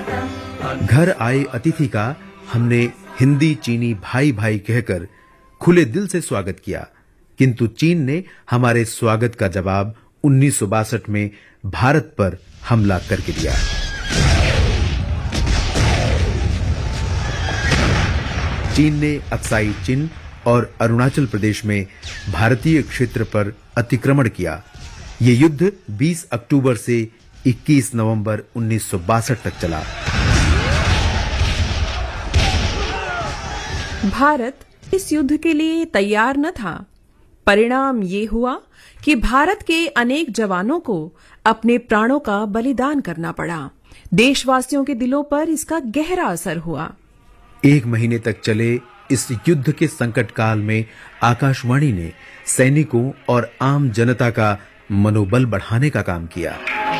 घर आए अतिथि का हमने हिंदी चीनी भाई भाई कहकर खुले दिल से स्वागत किया, किंतु चीन ने हमारे स्वागत का जवाब 1962 में भारत पर हमला करके दिया। चीन ने अक्साई चिन और अरुणाचल प्रदेश में भारतीय क्षेत्र पर अतिक्रमण किया। ये युद्ध 20 अक्टूबर से 21 नवंबर 1962 तक चला। भारत इस युद्ध के लिए तैयार न था। परिणाम ये हुआ कि भारत के अनेक जवानों को अपने प्राणों का बलिदान करना पड़ा। देशवासियों के दिलों पर इसका गहरा असर हुआ। 1 महीने तक चले इस युद्ध के संकट काल में आकाशवाणी ने सैनिकों और आम जनता का मनोबल बढ़ाने का काम किया।